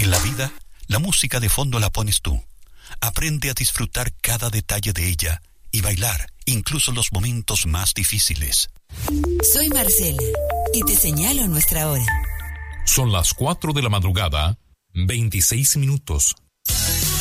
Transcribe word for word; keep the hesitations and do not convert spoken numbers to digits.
En la vida, la música de fondo la pones tú. Aprende a disfrutar cada detalle de ella y bailar incluso los momentos más difíciles. Soy Marcela y te señalo nuestra hora. Son las cuatro de la madrugada, veintiséis minutos.